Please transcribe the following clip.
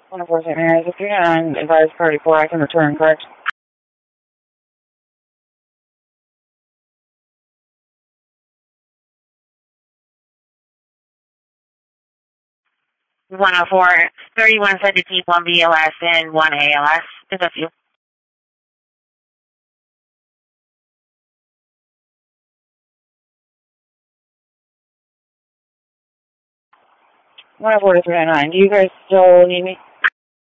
104 St. Mary's, if you're on advised party 4, I can return, correct? 104, 31 said to keep 1 BLS and 1 ALS. Is that you? 104 to 399. Do you guys still need me?